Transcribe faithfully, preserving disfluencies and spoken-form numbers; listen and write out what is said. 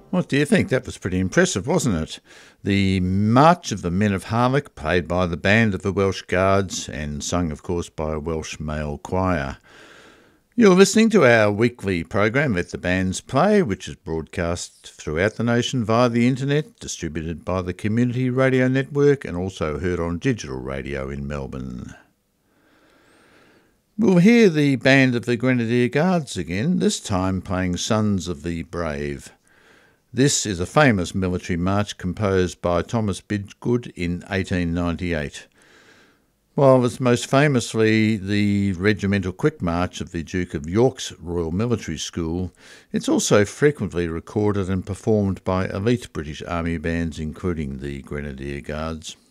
What do you think? That was pretty impressive, wasn't it? The March of the Men of Harlech, played by the Band of the Welsh Guards and sung, of course, by a Welsh male choir. You're listening to our weekly program, Let the Bands Play, which is broadcast throughout the nation via the internet, distributed by the Community Radio Network and also heard on digital radio in Melbourne. We'll hear the Band of the Grenadier Guards again, this time playing Sons of the Brave. This is a famous military march composed by Thomas Bidgood in eighteen ninety-eight. While it's most famously the regimental quick march of the Duke of York's Royal Military School, it's also frequently recorded and performed by elite British Army bands, including the Grenadier Guards.